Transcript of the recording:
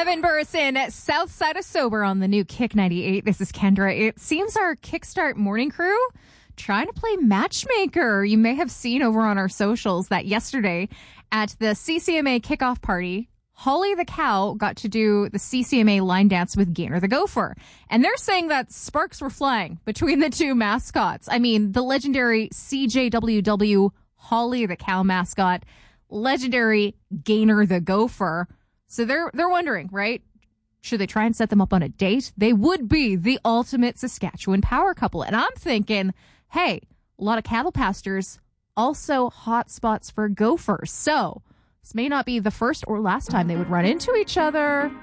Kevin Burrison, South Side of Sober on the new Kick 98. This is Kendra. It seems our Kickstart morning crew trying to play matchmaker. You may have seen over on our socials that yesterday at the CCMA kickoff party, Holly the Cow got to do the CCMA line dance with Gainer the Gopher. And they're saying that sparks were flying between the two mascots. I mean, the legendary CJWW Holly the Cow mascot, legendary Gainer the Gopher. So they're wondering, right? Should they try and set them up on a date? They would be the ultimate Saskatchewan power couple. And I'm thinking, hey, a lot of cattle pastures, also hot spots for gophers. So this may not be the first or last time they would run into each other.